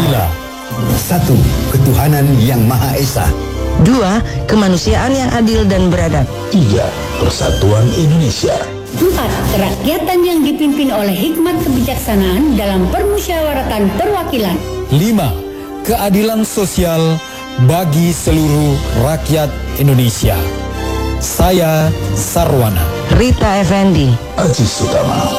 Pancasila. 1. Ketuhanan Yang Maha Esa. 2. Kemanusiaan yang adil dan beradab. 3. Persatuan Indonesia. 4. Kerakyatan yang dipimpin oleh hikmat kebijaksanaan dalam permusyawaratan perwakilan. 5. Keadilan sosial bagi seluruh rakyat Indonesia. Saya Sarwana. Rita Effendi. Aziz Utama.